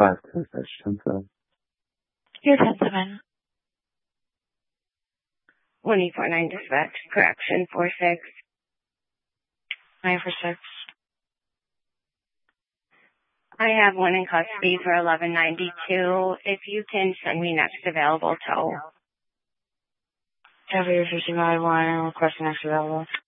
526, 10-7. You're 10-7. 149 dispatch, correction, 46. 946. I have one in custody for 1192. If you can send me next available tow. Cover your 50 mile line, request next available.